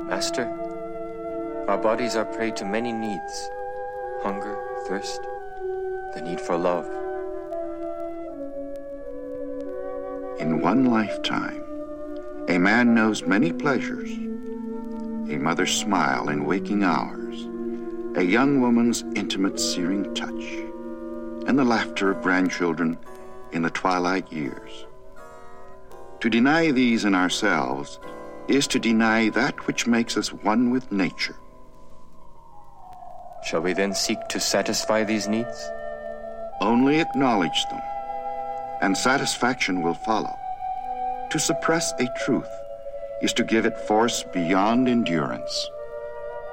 Master, our bodies are prey to many needs. Hunger, thirst, the need for love. In one lifetime, a man knows many pleasures. A mother's smile in waking hours, a young woman's intimate, searing touch, and the laughter of grandchildren in the twilight years. To deny these in ourselves is to deny that which makes us one with nature. Shall we then seek to satisfy these needs? Only acknowledge them, and satisfaction will follow. To suppress a truth is to give it force beyond endurance.